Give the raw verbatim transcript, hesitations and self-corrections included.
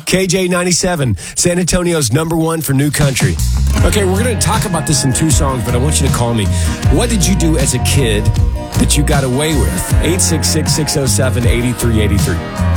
K J ninety-seven, San Antonio's number one for new country. Okay, we're going to talk about this in two songs, but I want you to call me. What did you do as a kid that you got away with? eight six six, six oh seven, eight three eight three.